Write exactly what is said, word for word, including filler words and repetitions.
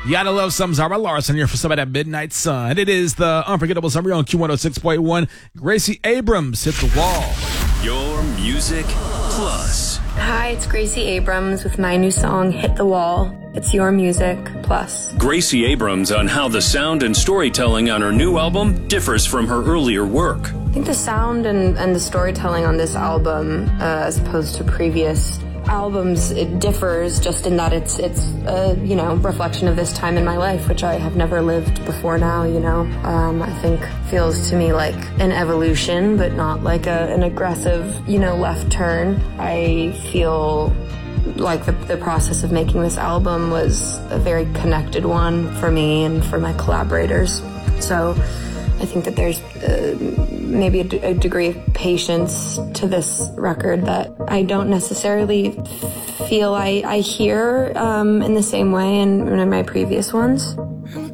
You gotta love some Zara Larson here for some of that Midnight Sun. It is the unforgettable summer on Q one oh six point one. Gracie Abrams hit the wall. Your Music Plus. Hi, it's Gracie Abrams with my new song, Hit the Wall. It's Your Music Plus. Gracie Abrams on how the sound and storytelling on her new album differs from her earlier work. I think the sound and, and the storytelling on this album, uh, as opposed to previous albums, it differs just in that it's it's a you know reflection of this time in my life, which I have never lived before now. You know, um, I think feels to me like an evolution, but not like a, an aggressive you know left turn. I feel like the, the process of making this album was a very connected one for me and for my collaborators. So I think that there's uh, maybe a, d- a degree of patience to this record that I don't necessarily feel I, I hear um, in the same way in, in my previous ones.